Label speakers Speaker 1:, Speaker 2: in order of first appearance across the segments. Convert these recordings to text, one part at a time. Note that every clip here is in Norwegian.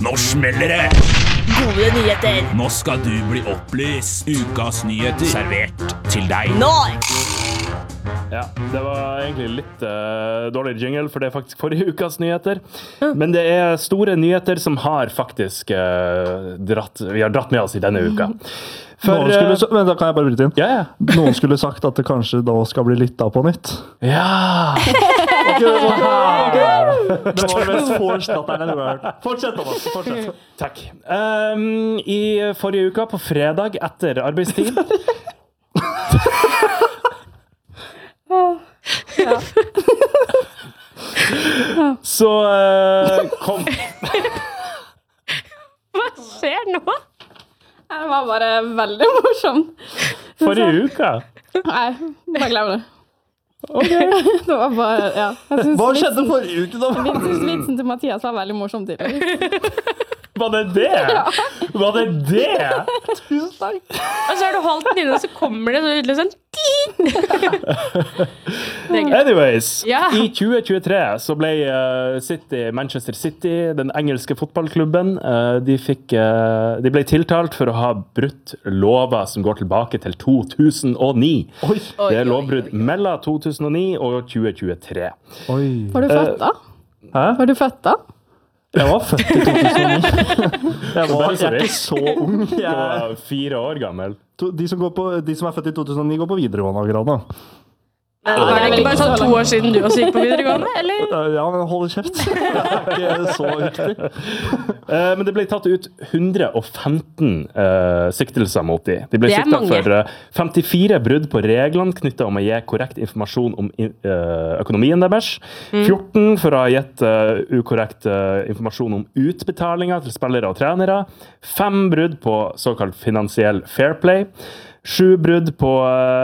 Speaker 1: Nå smeller det!
Speaker 2: Gode nyheter!
Speaker 1: Nå skal du bli opplyst. Ukas nyheter servert til deg.
Speaker 2: Nå!
Speaker 3: Ja, det var egentlig litt dårlig jingle, for det er faktisk forrige ukas nyheter. Men det er store nyheter som har faktisk vi har dratt med oss i denne uka.
Speaker 4: Men da kan jeg bare bryte inn.
Speaker 3: Ja, ja.
Speaker 4: Noen skulle sagt at det kanskje da skal bli lyttet på nytt.
Speaker 3: Ja!
Speaker 4: Det var det mest forstatterne du har hørt. Fortsett, Thomas. Fortsett.
Speaker 3: Takk. I forrige uka, på fredag etter arbeidstid, så kom...
Speaker 5: Hva skjer nå? Det var bare veldig morsomt.
Speaker 3: Forrige uka?
Speaker 5: Nei, bare glem det. Det var bare, ja.
Speaker 4: Hva skjedde forrige uke da?
Speaker 5: Vitsen til Mathias var veldig morsom tidligere.
Speaker 3: Var det det? Ja. Var det det?
Speaker 4: Tusen takk.
Speaker 2: Og så har du holdt den inne, og så kommer det litt sånn
Speaker 3: Anyways,
Speaker 2: Ja.
Speaker 3: I 2023 så ble Manchester City, den engelske fotballklubben, de ble tiltalt for å ha brutt lover som går tilbake til 2009.
Speaker 4: Oi.
Speaker 3: Det er lovbrudd mellom 2009 og 2023.
Speaker 4: Oi.
Speaker 5: Var du født da?
Speaker 4: Hæ?
Speaker 5: Var du født da?
Speaker 4: Jeg var født i 2009. Jeg er ikke så ung.
Speaker 3: Jeg var 4 år gammel.
Speaker 4: De som er født i 2009 går på videregående akkurat nå.
Speaker 2: Var det ikke bare sånn 2 år siden du også gikk på videregående, eller?
Speaker 4: Ja, men hold kjeft. Det er ikke så viktig.
Speaker 3: Men det ble tatt ut 115 siktelser mot de. De ble
Speaker 2: Det er
Speaker 3: siktet
Speaker 2: mange.
Speaker 3: for 54 brudd på reglene knyttet om å gi korrekt informasjon om økonomien deres. 14 for å ha gitt ukorrekt informasjon om utbetalinger til spillere og trenere. 5 brudd på såkalt finansiell fair play. 7 brudd på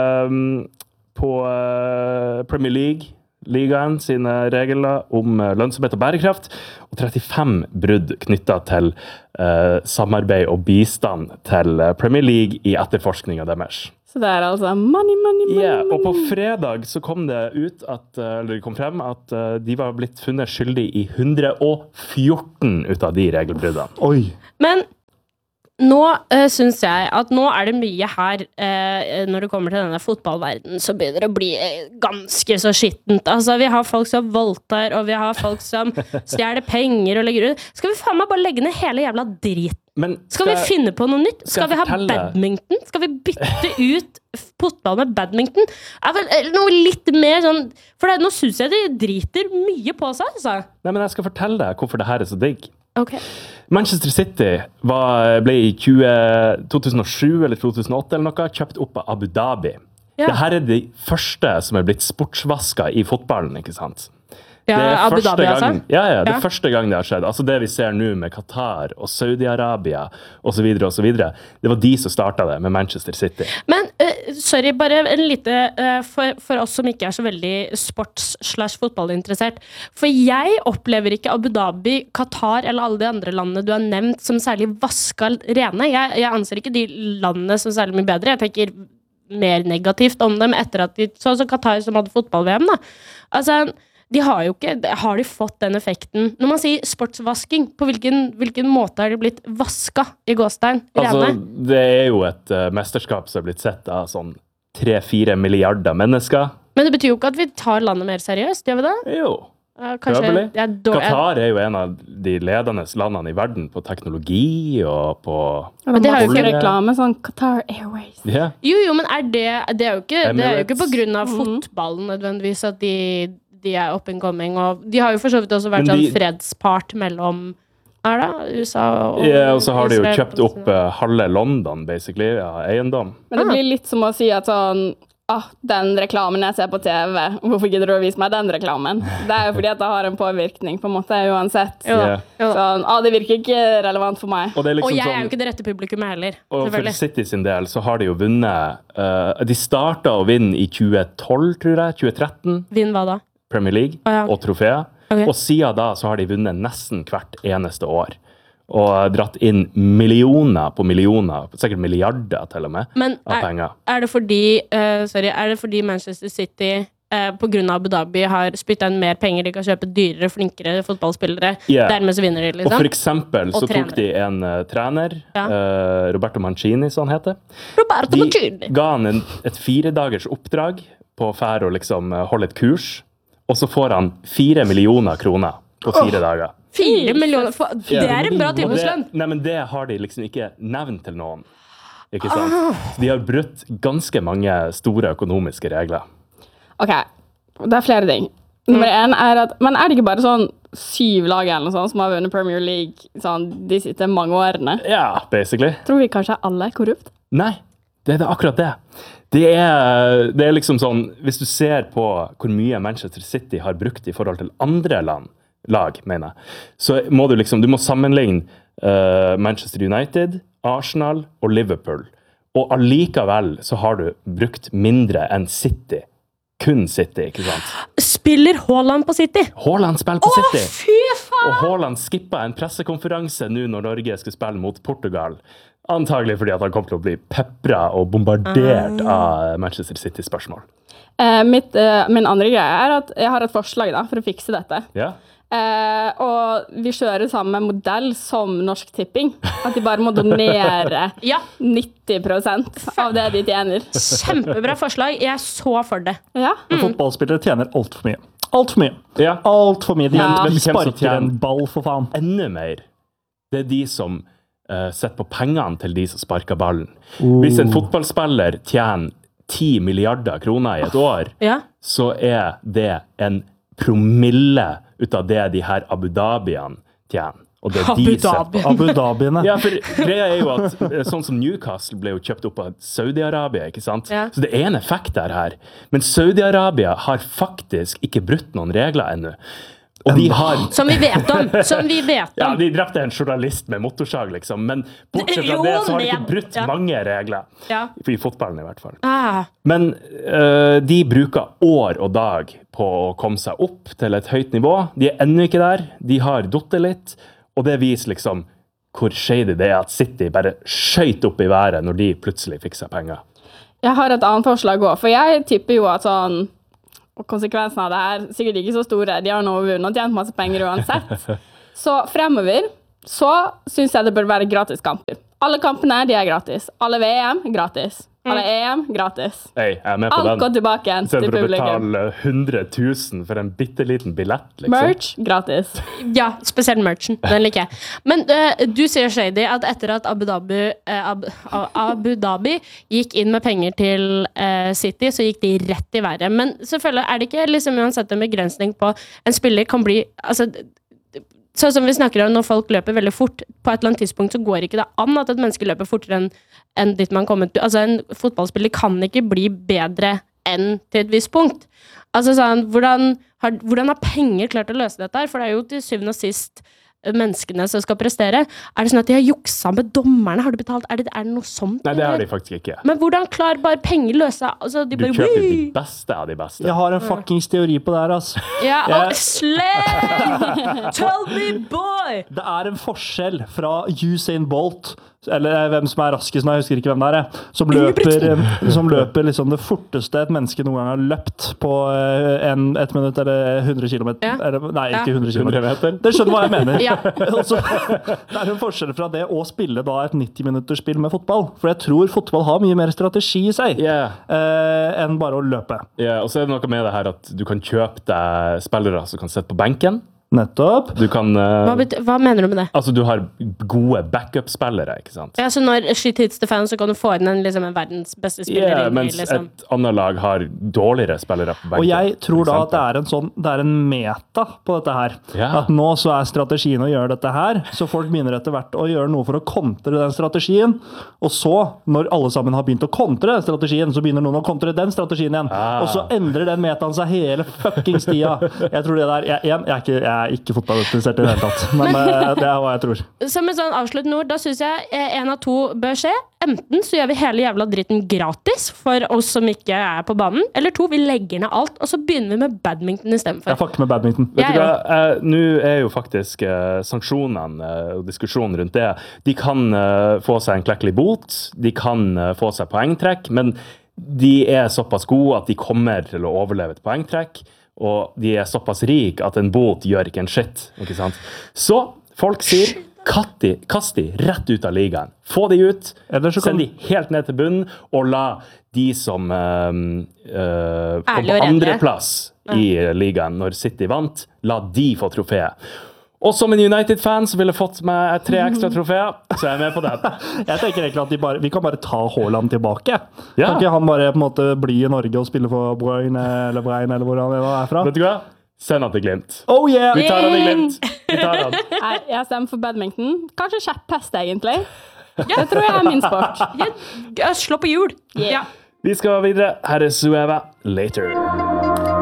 Speaker 3: Premier League, ligaen sine regler om lønnsomhet og bærekraft, og 35 brudd knyttet til samarbeid og bistand til Premier League i etterforskningen deres.
Speaker 5: Så det er altså money.
Speaker 3: Yeah, og på fredag så kom det ut eller det kom frem at de var blitt funnet skyldig i 114 ut av de regelbruddene.
Speaker 4: Oi.
Speaker 2: Men nå synes jeg at nå er det mye her når det kommer til denne fotballverdenen, så begynner det å bli ganske så skittent. Altså, vi har folk som voldtar, og vi har folk som stjeler penger og legger ut. Skal vi faen meg bare legge ned hele jævla driten?
Speaker 3: Men
Speaker 2: Skal vi finne på noe nytt? Skal vi ha
Speaker 3: fortelle?
Speaker 2: badminton? Skal vi bytte ut fotball med badminton? Er vel noe litt mer sånn... For nå synes jeg de driter mye på seg, altså.
Speaker 3: Nei, men jeg skal fortelle deg hvorfor det her er så digg.
Speaker 2: Ok.
Speaker 3: Manchester City ble i 2007 eller 2008 eller noe kjøpt opp av Abu Dhabi.
Speaker 2: Ja.
Speaker 3: Dette er de første som er blitt sportsvasket i fotballen, ikke sant?
Speaker 2: Ja,
Speaker 3: Det er
Speaker 2: Abu
Speaker 3: første
Speaker 2: Dhabi, altså?
Speaker 3: gang, det er
Speaker 2: Ja.
Speaker 3: første gang det har skjedd. Altså det vi ser nå med Qatar og Saudi-Arabia og så videre og så videre. Det var de som startet det med Manchester City.
Speaker 2: Men, sorry, bare en lite, for oss som ikke er så veldig sports/fotballinteressert. For jeg opplever ikke Abu Dhabi, Qatar eller alle de andre landene du har nevnt som særlig vasket rene. Jeg anser ikke de landene som særlig mye bedre. Jeg tenker mer negativt om dem etter at sånn som Qatar som hadde fotball-VM da. Altså, har de fått den effekten? Når man sier sportsvasking, på hvilken måte har de blitt vasket i gåstein?
Speaker 3: Altså,
Speaker 2: Rene?
Speaker 3: det er jo et mesterskap som er blitt sett av sånn 3-4 milliarder mennesker.
Speaker 2: Men det betyr jo ikke at vi tar landet mer seriøst, gjør vi det?
Speaker 3: Jo,
Speaker 2: Kanskje
Speaker 3: prøvelig. Qatar er jo en av de ledende landene i verden på teknologi og på...
Speaker 5: Men
Speaker 2: det har jo
Speaker 5: masse
Speaker 2: ikke-
Speaker 5: reklame, sånn Qatar Airways.
Speaker 3: Ja.
Speaker 2: Jo, men det er jo ikke på grunn av
Speaker 5: Mhm.
Speaker 2: fotballen nødvendigvis at de er up and coming, og de har jo for så vidt også vært
Speaker 3: Men
Speaker 2: sånn fredspart mellom USA og
Speaker 3: Ja, og så har de jo
Speaker 2: Israel.
Speaker 3: kjøpt opp halve London, basically, eiendom.
Speaker 5: Men det blir litt som å si at sånn, den reklamen jeg ser på TV, hvorfor gidder du å vise meg den reklamen? Det er jo fordi at det har en påvirkning, på en måte, uansett.
Speaker 2: Jo da,
Speaker 3: Ja.
Speaker 2: jo da.
Speaker 5: Sånn, det virker ikke relevant for meg.
Speaker 3: Og det er
Speaker 2: Og
Speaker 3: liksom
Speaker 2: jeg er jo
Speaker 3: sånn...
Speaker 2: ikke det rette publikummet heller,
Speaker 3: Og for
Speaker 2: selvfølgelig.
Speaker 3: City sin del så har de jo vunnet de startet å vinne i 2012, tror jeg, 2013
Speaker 2: Vinn hva da?
Speaker 3: Premier League
Speaker 2: Ja.
Speaker 3: og trofeer,
Speaker 2: Ok.
Speaker 3: og siden da så har de vunnet nesten hvert eneste år og dratt inn millioner på millioner, sikkert milliarder til og med,
Speaker 2: Men
Speaker 3: av penger.
Speaker 2: er det fordi Manchester City på grunn av Abu Dhabi har spyttet inn mer penger, de kan kjøpe dyrere, flinkere fotballspillere, dermed så vinner de, liksom.
Speaker 3: Og for eksempel så tok de en trener, Roberto Mancini, som han heter. De ga han et 4-dagers oppdrag på å fære og liksom holde et kurs, og så får han 4 millioner kroner på 4 dager.
Speaker 2: 4 millioner? Det en bra timeslønn.
Speaker 3: Nei, men det har de liksom ikke nevnt til noen. Ikke sant? Så de har brutt ganske mange store økonomiske regler. Ok,
Speaker 5: det flere ting. Nummer 1 at, men det ikke bare sånn 7 lag eller noe sånt som har vunnet Premier League sånn, de siste mange årene?
Speaker 3: Ja, basically.
Speaker 5: Tror vi kanskje alle korrupt?
Speaker 3: Nei, det akkurat det. Det er liksom sånn, hvis du ser på hvor mye Manchester City har brukt i forhold til andre lag, mener jeg, så må du må sammenligne Manchester United, Arsenal og Liverpool. Og allikevel så har du brukt mindre enn City. Kun City, ikke sant?
Speaker 2: Spiller Haaland på City?
Speaker 3: Haaland spiller på City.
Speaker 2: Fy faen!
Speaker 3: Og Haaland skippet en pressekonferanse nå når Norge skal spille mot Portugal. Antagelig fordi at han kom til å bli peppret og bombardert av Manchester City-spørsmål.
Speaker 5: Min andre greie at jeg har et forslag da, for å fikse dette.
Speaker 3: Ja.
Speaker 5: Og vi kjører samme modell som Norsk Tipping. At de bare må donere 90% av det de tjener.
Speaker 2: Kjempebra forslag. Jeg så for det.
Speaker 5: Ja.
Speaker 4: Fotballspillere tjener alt for mye. Alt for mye.
Speaker 3: Ja.
Speaker 4: Alt for mye. De
Speaker 3: Men
Speaker 4: sparker en ball, for faen.
Speaker 3: Enda mer. Det de som setter på pengene til de som sparker ballen. Hvis en fotballspiller tjener 10 milliarder kroner i et år, så det en promille ut av det de her Abu Dhabiene tjener. Og det de
Speaker 4: Abu Dhabiene.
Speaker 3: Ja, for greia jo at sånn som Newcastle ble jo kjøpt opp av Saudi-Arabia, ikke sant?
Speaker 2: Ja.
Speaker 3: Så det en effekt her. Men Saudi-Arabia har faktisk ikke brutt noen regler ennå. Og de har...
Speaker 2: Som vi vet om.
Speaker 3: Ja, de drepte en journalist med motorsag, liksom. Men bortsett fra det, så har de ikke brutt mange regler.
Speaker 2: Ja.
Speaker 3: I fotballen i hvert fall.
Speaker 2: Men
Speaker 3: de bruker år og dag på å komme seg opp til et høyt nivå. De ennå ikke der. De har dottet litt. Og det viser liksom hvor shady det at City bare skjøt opp i været når de plutselig fikk seg penger.
Speaker 5: Jeg har et annet forslag også, for jeg tipper jo at sånn, og konsekvensene av det her sikkert ikke så store. De har nå vunnet og tjent masse penger uansett. Så fremover så synes jeg det bør være gratis kamper. Alle kampene de gratis. Alle VM gratis. Alle EM gratis.
Speaker 3: Hey, jeg med på
Speaker 5: alt
Speaker 3: den.
Speaker 5: Går tilbake igjen til publikum.
Speaker 3: For å betale 100 000 for en bitteliten billett, liksom.
Speaker 5: Merch gratis.
Speaker 2: Ja, spesielt merchen. Den liker jeg. Men du sier, Shady, at etter at Abu Dhabi gikk inn med penger til City, så gikk de rett i været. Men selvfølgelig det ikke liksom uansett en begrensning på en spiller kan bli... Altså, sånn som vi snakker om når folk løper veldig fort, på et eller annet tidspunkt så går ikke det an at et menneske løper fortere enn dit man kommer til. Altså en fotballspiller kan ikke bli bedre enn til et visst punkt. Altså sånn, hvordan har penger klart å løse dette her? For det jo til syvende og sist menneskene som skal prestere. Det sånn at de har juksa med dommerne? Har du betalt? Det noe sånt?
Speaker 3: Nei, det har de faktisk ikke.
Speaker 2: Men hvordan klarer bare penger løse? Altså, de bare,
Speaker 3: du kjøper de beste av de beste.
Speaker 4: Jeg har en fuckings teori på det her, altså.
Speaker 2: Ja, slay! Tell me, boy!
Speaker 4: Det en forskjell fra Usain Bolt, eller hvem som raskest nå, jeg husker ikke hvem det som løper liksom det forteste et menneske noen gang har løpt på 1 minutt eller 100 kilometer. Eller, nei, ikke 100 kilometer. Det skjønner hva jeg mener. Ja. Altså, det en forskjell fra det å spille da et 90-minutterspill med fotball. For jeg tror fotball har mye mer strategi i seg enn bare å løpe.
Speaker 3: Ja, og så det noe med det her at du kan kjøpe deg spillere som kan sitte på benken.
Speaker 4: Nettopp.
Speaker 3: Du kan...
Speaker 2: Hva mener du med det?
Speaker 3: Altså, du har gode backup-spillere, ikke sant?
Speaker 2: Ja, så når shit hits the fan, så kan du få inn en verdens beste spiller.
Speaker 3: Ja, mens et annet lag har dårligere spillere på benken.
Speaker 4: Og jeg tror da at det en meta på dette her. Ja. At nå så strategien å gjøre dette her, så folk begynner etter hvert å gjøre noe for å kontre den strategien. Og så, når alle sammen har begynt å kontre den strategien, så begynner noen å kontre den strategien igjen. Og så endrer den metaen seg hele fuckings tida. Jeg tror det der... Jeg ikke fotballinteressert i det hele tatt, men det hva jeg tror.
Speaker 2: Som en sånn avsluttende ord, da synes jeg en av to bør skje. Enten så gjør vi hele jævla dritten gratis for oss som ikke på banen, eller to, vi legger ned alt, og så begynner vi med badminton i stedet for.
Speaker 4: Jeg fucker med badminton.
Speaker 3: Vet du hva, nå jo faktisk sanksjonene og diskusjonen rundt det, de kan få seg en klekkelig bot, de kan få seg poengtrekk, men de såpass gode at de kommer til å overleve et poengtrekk, og de såpass rik at en bot gjør ikke en shit, ikke sant? Så folk sier, kast de rett ut av ligaen. Få de ut, send de helt ned til bunnen, og la de som kom på andreplass i ligaen når City vant, la de få trofeet. Og som en United-fan så ville jeg fått meg 3 ekstra trofeer, så jeg med på det.
Speaker 4: Jeg tenker egentlig at vi kan bare ta Haaland tilbake.
Speaker 3: Ja.
Speaker 4: Kan ikke han bare på en måte bli i Norge og spille for Brøyne eller hvor han fra?
Speaker 3: Vet du hva? Send han til Glimt.
Speaker 4: Oh yeah!
Speaker 3: Vi tar han til Glimt. Vi tar han.
Speaker 5: Jeg stemmer for badminton. Kanskje kjepphest, egentlig. Det tror jeg min sport.
Speaker 2: Slå på hjul.
Speaker 5: Yeah.
Speaker 3: Vi skal videre. Her Sueva. Later.